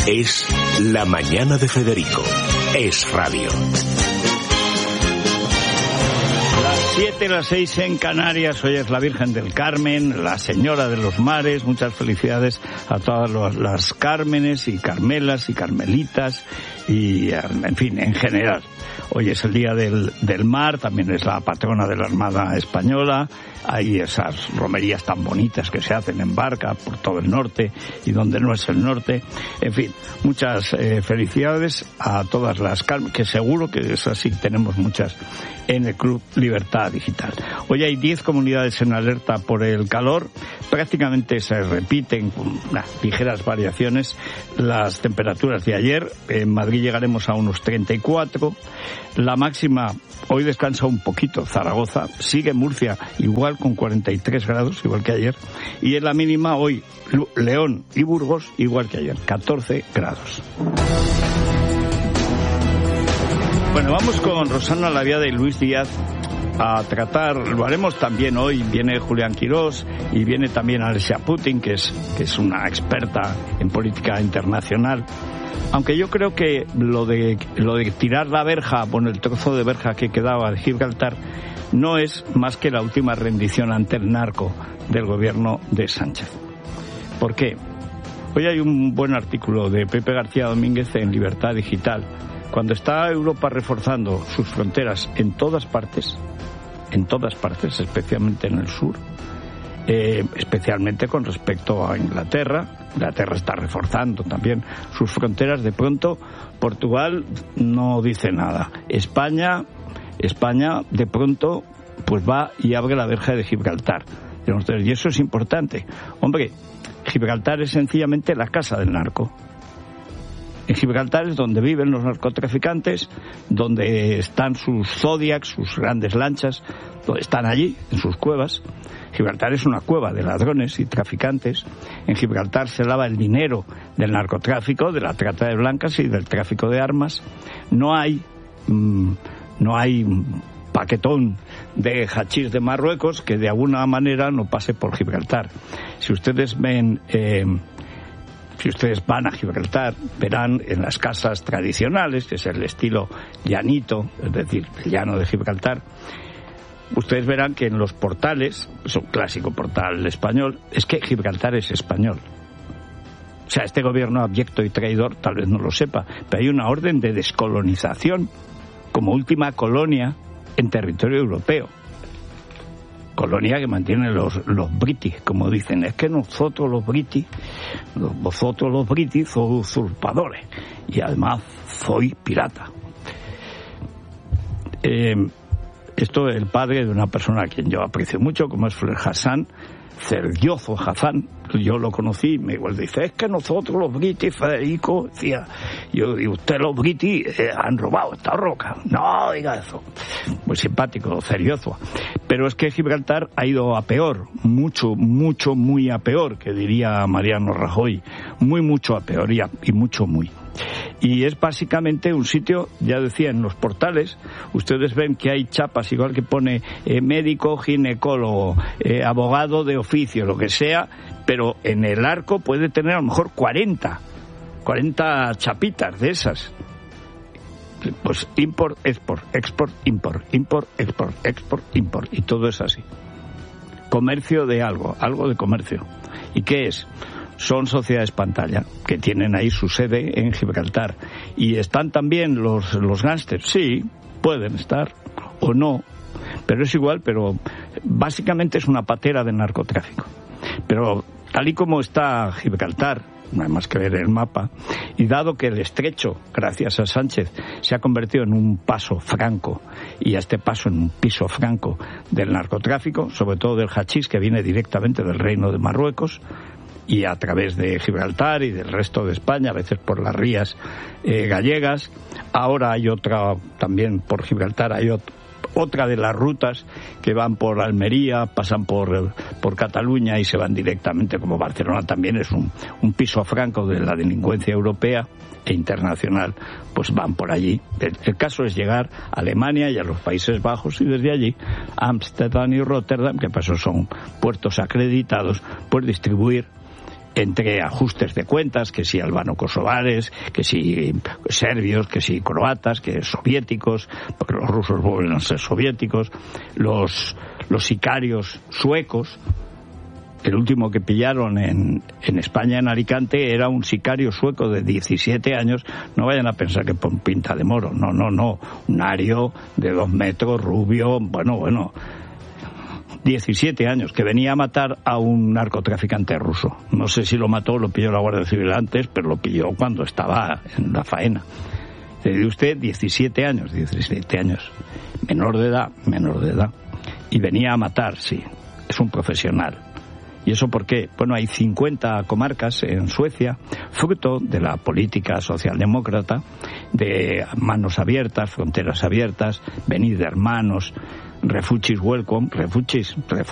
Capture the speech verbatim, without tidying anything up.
Es La Mañana de Federico. Es radio. Siete, las seis en Canarias. Hoy es la Virgen del Carmen, la Señora de los Mares. Muchas felicidades a todas las Cármenes y Carmelas y Carmelitas y, en fin, en general. Hoy es el Día del, del Mar, también es la patrona de la Armada Española. Hay esas romerías tan bonitas que se hacen en barca por todo el norte y donde no es el norte. En fin, muchas eh, felicidades a todas las Carmen, que seguro que es así, tenemos muchas en el Club Libertad Digital. Hoy hay diez comunidades en alerta por el calor. Prácticamente se repiten con unas ligeras variaciones las temperaturas de ayer. En Madrid llegaremos a unos treinta y cuatro. La máxima, hoy descansa un poquito Zaragoza, sigue Murcia igual con cuarenta y tres grados, igual que ayer, y en la mínima hoy León y Burgos igual que ayer, catorce grados. Bueno, vamos con Rosana Laviada y Luis Díaz a tratar, lo haremos también hoy, viene Julián Quirós y viene también Alexia Putin, que es, que es una experta en política internacional. Aunque yo creo que lo de lo de tirar la verja, bueno, el trozo de verja que quedaba de Gibraltar, no es más que la última rendición ante el narco del gobierno de Sánchez. ¿Por qué? Hoy hay un buen artículo de Pepe García Domínguez en Libertad Digital. Cuando está Europa reforzando sus fronteras en todas partes, en todas partes, especialmente en el sur, Eh, especialmente con respecto a Inglaterra. Inglaterra está reforzando también sus fronteras. De pronto Portugal no dice nada. España, España de pronto pues va y abre la verja de Gibraltar. Y eso es importante. Hombre, Gibraltar es sencillamente la casa del narco. En Gibraltar es donde viven los narcotraficantes, donde están sus Zodiacs, sus grandes lanchas, donde están allí, en sus cuevas. Gibraltar es una cueva de ladrones y traficantes. En Gibraltar se lava el dinero del narcotráfico, de la trata de blancas y del tráfico de armas. No hay, mmm, no hay paquetón de hachís de Marruecos que de alguna manera no pase por Gibraltar. Si ustedes ven... Eh, Si ustedes van a Gibraltar, verán en las casas tradicionales, que es el estilo llanito, es decir, el llano de Gibraltar, ustedes verán que en los portales, es un clásico portal español, es que Gibraltar es español. O sea, este gobierno abyecto y traidor tal vez no lo sepa, pero hay una orden de descolonización como última colonia en territorio europeo. Colonia que mantienen los, los british, como dicen. Es que nosotros los british, vosotros los british sois usurpadores y además sois pirata. Eh, esto es el padre de una persona a quien yo aprecio mucho, como es Fler Hassan, Cergiozo Hassan. Yo lo conocí, me igual dice, es que nosotros los british, Federico, decía, yo digo, usted los british eh, han robado esta roca. No diga eso. Muy simpático, Cergiozo. Pero es que Gibraltar ha ido a peor, mucho, mucho, muy a peor, que diría Mariano Rajoy. Muy, mucho a peor y, a, y mucho, muy. Y es básicamente un sitio, ya decía, en los portales, ustedes ven que hay chapas, igual que pone eh, médico, ginecólogo, eh, abogado de oficio, lo que sea, pero en el arco puede tener a lo mejor cuarenta, cuarenta chapitas de esas. Pues import, export, export, import, import, export, export, import, y todo es así. Comercio de algo, algo de comercio. ¿Y qué es? Son sociedades pantalla, que tienen ahí su sede en Gibraltar. ¿Y están también los, los gángsters? Sí, pueden estar, o no, pero es igual, pero básicamente es una patera de narcotráfico. Pero tal y como está Gibraltar, no hay más que ver el mapa, y dado que el estrecho, gracias a Sánchez, se ha convertido en un paso franco, y a este paso en un piso franco del narcotráfico, sobre todo del hachís, que viene directamente del Reino de Marruecos, y a través de Gibraltar y del resto de España, a veces por las rías eh, gallegas. Ahora hay otra, también por Gibraltar, hay ot- otra de las rutas que van por Almería, pasan por, por Cataluña y se van directamente, como Barcelona también es un, un piso franco de la delincuencia europea e internacional, pues van por allí. El, el caso es llegar a Alemania y a los Países Bajos, y desde allí Ámsterdam y Rotterdam, que por eso son puertos acreditados, pues distribuir entre ajustes de cuentas, que si albano-kosovares, que si serbios, que si croatas, que soviéticos, porque los rusos vuelven a ser soviéticos, los, los sicarios suecos. El último que pillaron en, en España, en Alicante, era un sicario sueco de diecisiete años. No vayan a pensar que pon pinta de moro. No, no, no. Un ario de dos metros, rubio, bueno, bueno. diecisiete años, que venía a matar a un narcotraficante ruso. No sé si lo mató o lo pilló la Guardia Civil antes, pero lo pilló cuando estaba en la faena. Le dio usted diecisiete años, diecisiete años. Menor de edad, menor de edad. Y venía a matar, sí. Es un profesional. ¿Y eso por qué? Bueno, hay cincuenta comarcas en Suecia, fruto de la política socialdemócrata, de manos abiertas, fronteras abiertas, venid de hermanos, refugees welcome, refugees, refugiados